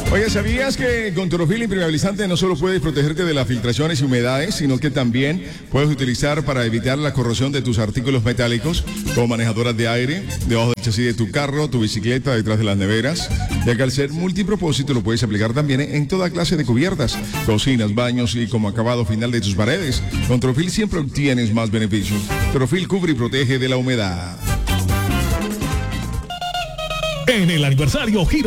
Oye, ¿sabías que con Torofil impermeabilizante no solo puedes protegerte de las filtraciones y humedades, sino que también puedes utilizar para evitar la corrosión de tus artículos metálicos, como manejadoras de aire, debajo del chasis de tu carro, tu bicicleta, detrás de las neveras? Ya que al ser multipropósito lo puedes aplicar también en toda clase de cubiertas, cocinas, baños y como acabado final de tus paredes. Con Torofil siempre obtienes más beneficios. Torofil cubre y protege de la humedad. En el aniversario Giro